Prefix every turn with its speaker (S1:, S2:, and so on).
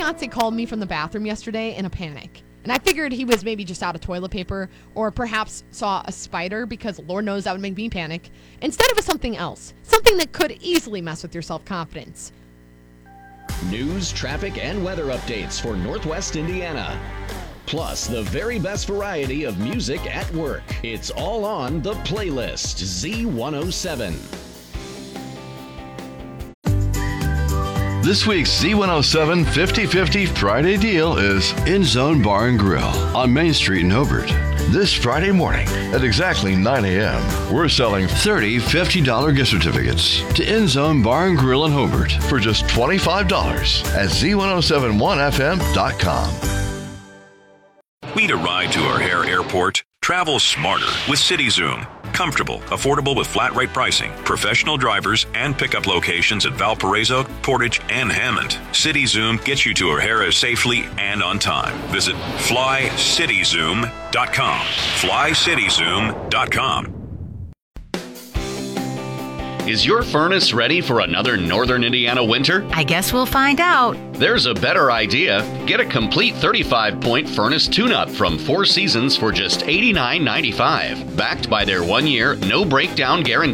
S1: fiance called me from the bathroom yesterday in a panic. And I figured he was maybe just out of toilet paper or perhaps saw a spider because Lord knows that would make me panic. Instead, it was something else. Something that could easily mess with your self-confidence.
S2: News, traffic, and weather updates for Northwest Indiana. Plus, the very best variety of music at work. It's all on The Playlist, Z107.
S3: This week's Z107 50/50 Friday deal is In Zone Bar and Grill on Main Street in Hobart. This Friday morning at exactly 9 a.m., we're selling 30 $50 gift certificates to In Zone Bar and Grill in Hobart for just $25 at Z1071FM.com.
S4: Need a ride to O'Hare Airport? Travel smarter with CityZoom. Comfortable, affordable with flat rate pricing, professional drivers, and pickup locations at Valparaiso, Portage, and Hammond. CityZoom gets you to O'Hara safely and on time. Visit flycityzoom.com. flycityzoom.com.
S5: Is your furnace ready for another Northern Indiana winter?
S6: I guess we'll find out.
S5: There's a better idea. Get a complete 35-point furnace tune-up from Four Seasons for just $89.95. Backed by their 1-year, no-breakdown guarantee.